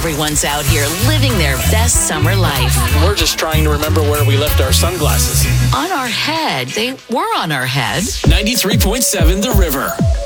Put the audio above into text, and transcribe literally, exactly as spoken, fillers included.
Everyone's out here living their best summer life. We're just trying to remember where we left our sunglasses. On our head. They were on our head. ninety-three point seven The River.